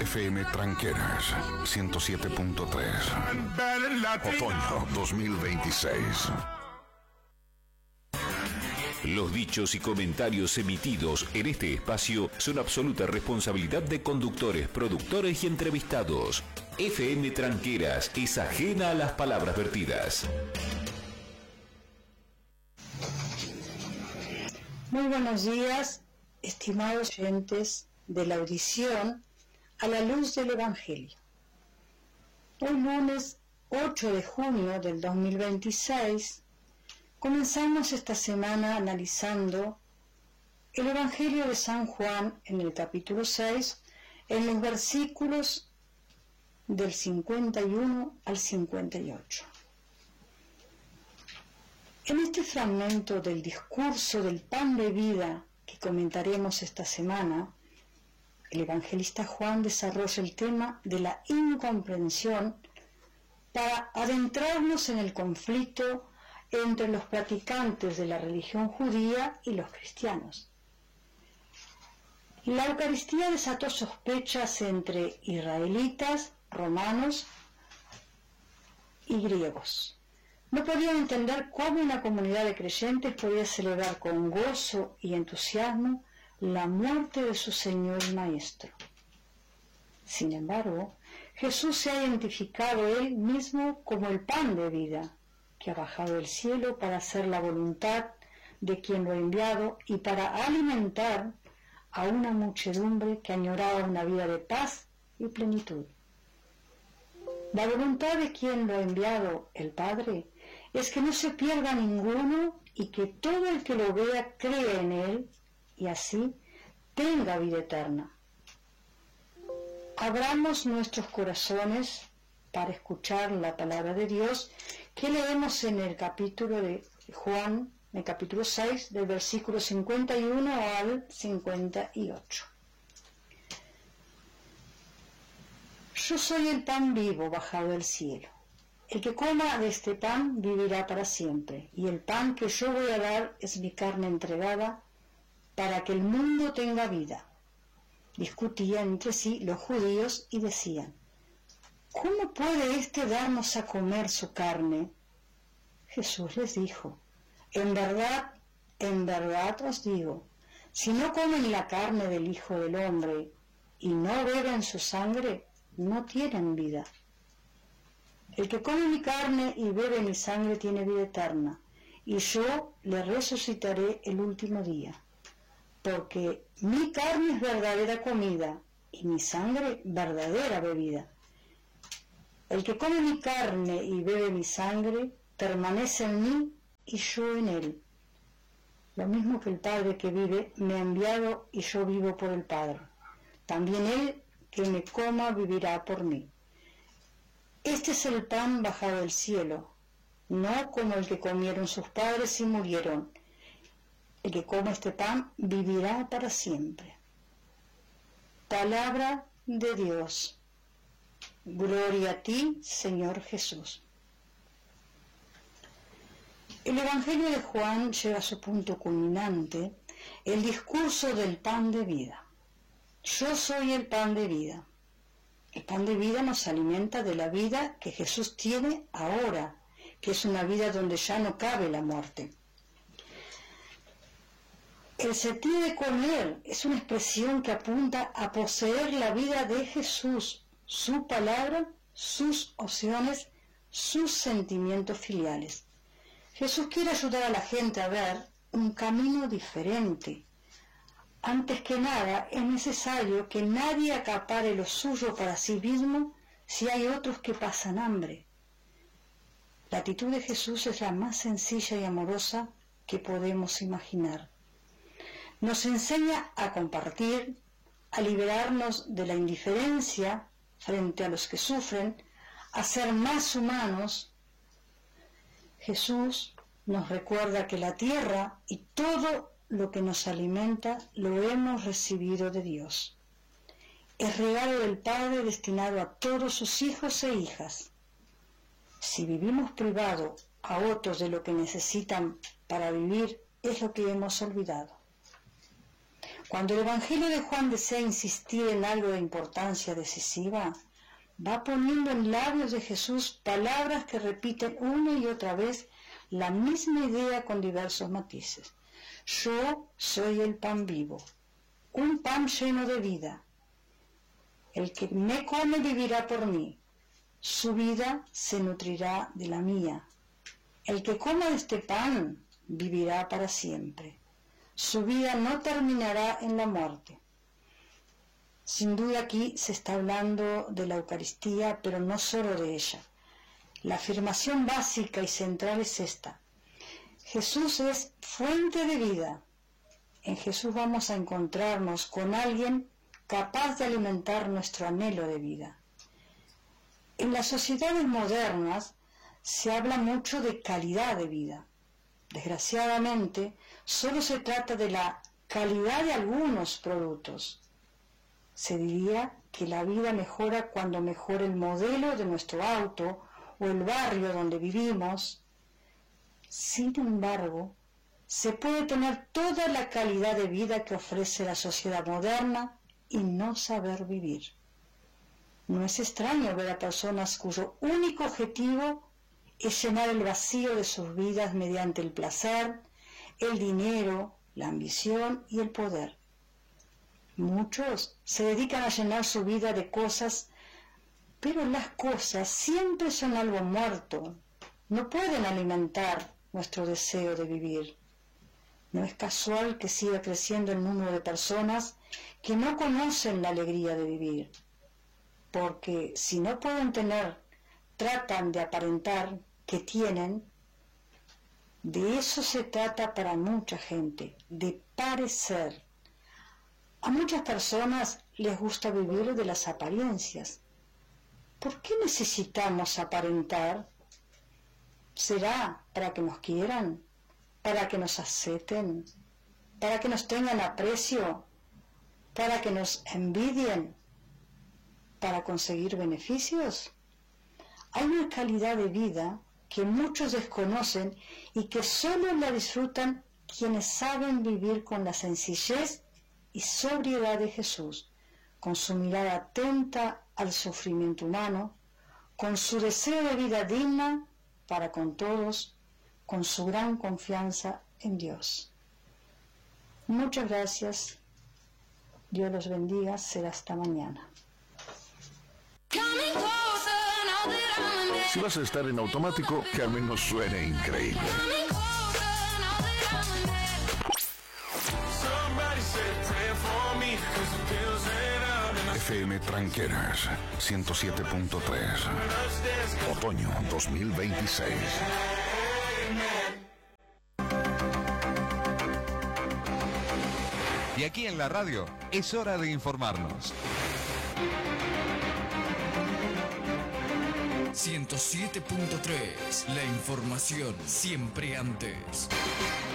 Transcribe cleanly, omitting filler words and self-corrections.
FM Tranqueras 107.3. Otoño 2026. Los dichos y comentarios emitidos en este espacio son absoluta responsabilidad de conductores, productores y entrevistados. FM Tranqueras es ajena a las palabras vertidas. Muy buenos días, estimados oyentes de la audición a la luz del Evangelio. Hoy lunes 8 de junio del 2026 comenzamos esta semana analizando el Evangelio de San Juan en el capítulo 6, en los versículos del 51 al 58. En este fragmento del discurso del pan de vida que comentaremos esta semana, el evangelista Juan desarrolla el tema de la incomprensión para adentrarnos en el conflicto entre los practicantes de la religión judía y los cristianos. La Eucaristía desató sospechas entre israelitas, romanos y griegos. No podían entender cómo una comunidad de creyentes podía celebrar con gozo y entusiasmo la muerte de su Señor y Maestro. Sin embargo, Jesús se ha identificado él mismo como el pan de vida, que ha bajado del cielo para hacer la voluntad de quien lo ha enviado y para alimentar a una muchedumbre que añoraba una vida de paz y plenitud. La voluntad de quien lo ha enviado, el Padre, es que no se pierda ninguno y que todo el que lo vea crea en él y así tenga vida eterna. Abramos nuestros corazones para escuchar la palabra de Dios que leemos en el capítulo de Juan, en el capítulo 6, del versículo 51 al 58. Yo soy el pan vivo bajado del cielo. El que coma de este pan vivirá para siempre, y el pan que yo voy a dar es mi carne entregada para que el mundo tenga vida. Discutían entre sí los judíos y decían: ¿cómo puede éste darnos a comer su carne? Jesús les dijo: en verdad os digo, si no comen la carne del Hijo del Hombre y no beben su sangre, no tienen vida. El que come mi carne y bebe mi sangre tiene vida eterna, y yo le resucitaré el último día, porque mi carne es verdadera comida y mi sangre verdadera bebida. El que come mi carne y bebe mi sangre permanece en mí y yo en él. Lo mismo que el Padre que vive me ha enviado y yo vivo por el Padre. También él que me coma vivirá por mí. Este es el pan bajado del cielo, no como el que comieron sus padres y murieron. El que come este pan vivirá para siempre. Palabra de Dios. Gloria a ti, Señor Jesús. El Evangelio de Juan llega a su punto culminante, el discurso del pan de vida. Yo soy el pan de vida. El pan de vida nos alimenta de la vida que Jesús tiene ahora, que es una vida donde ya no cabe la muerte. El sentido de comer es una expresión que apunta a poseer la vida de Jesús, su palabra, sus opciones, sus sentimientos filiales. Jesús quiere ayudar a la gente a ver un camino diferente. Antes que nada, es necesario que nadie acapare lo suyo para sí mismo si hay otros que pasan hambre. La actitud de Jesús es la más sencilla y amorosa que podemos imaginar. Nos enseña a compartir, a liberarnos de la indiferencia frente a los que sufren, a ser más humanos. Jesús nos recuerda que la tierra y todo lo que nos alimenta lo hemos recibido de Dios. Es regalo del Padre destinado a todos sus hijos e hijas. Si vivimos privados a otros de lo que necesitan para vivir, es lo que hemos olvidado. Cuando el Evangelio de Juan desea insistir en algo de importancia decisiva, va poniendo en labios de Jesús palabras que repiten una y otra vez la misma idea con diversos matices. Yo soy el pan vivo, un pan lleno de vida. El que me come vivirá por mí, su vida se nutrirá de la mía. El que coma de este pan vivirá para siempre. Su vida no terminará en la muerte. Sin duda aquí se está hablando de la Eucaristía, pero no solo de ella. La afirmación básica y central es esta: Jesús es fuente de vida. En Jesús vamos a encontrarnos con alguien capaz de alimentar nuestro anhelo de vida. En las sociedades modernas se habla mucho de calidad de vida. Desgraciadamente, solo se trata de la calidad de algunos productos. Se diría que la vida mejora cuando mejora el modelo de nuestro auto o el barrio donde vivimos. Sin embargo, se puede tener toda la calidad de vida que ofrece la sociedad moderna y no saber vivir. No es extraño ver a personas cuyo único objetivo es llenar el vacío de sus vidas mediante el placer, el dinero, la ambición y el poder. Muchos se dedican a llenar su vida de cosas, pero las cosas siempre son algo muerto. No pueden alimentar nuestro deseo de vivir. No es casual que siga creciendo el número de personas que no conocen la alegría de vivir, porque si no pueden tener, tratan de aparentar que tienen. De eso se trata para mucha gente, de parecer. A muchas personas les gusta vivir de las apariencias. ¿Por qué necesitamos aparentar? ¿Será para que nos quieran? ¿Para que nos acepten? ¿Para que nos tengan aprecio? ¿Para que nos envidien? ¿Para conseguir beneficios? Hay una calidad de vida que muchos desconocen y que solo la disfrutan quienes saben vivir con la sencillez y sobriedad de Jesús, con su mirada atenta al sufrimiento humano, con su deseo de vida digna para con todos, con su gran confianza en Dios. Muchas gracias. Dios los bendiga. Será hasta mañana. Si vas a estar en automático, que al menos suene increíble. FM Tranqueras 107.3. Otoño 2026. Y aquí en la radio es hora de informarnos. 107.3, la información siempre antes.